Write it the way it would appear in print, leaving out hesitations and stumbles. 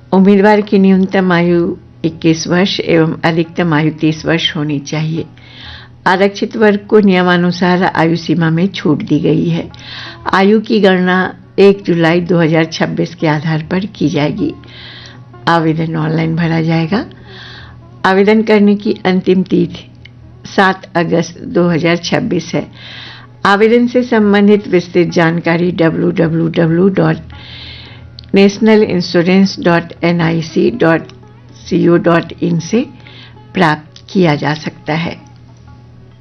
उम्मीदवार की न्यूनतम आयु 21 वर्ष एवं अधिकतम आयु 30 वर्ष होनी चाहिए। आरक्षित वर्ग को नियमानुसार आयु सीमा में छूट दी गई है। आयु की गणना 1 जुलाई 2026 के आधार पर की जाएगी। आवेदन ऑनलाइन भरा जाएगा। आवेदन करने की अंतिम तिथि 7 अगस्त 2026 है। आवेदन से संबंधित विस्तृत जानकारी www.nationalinsurance.nic.co.in से प्राप्त किया जा सकता है।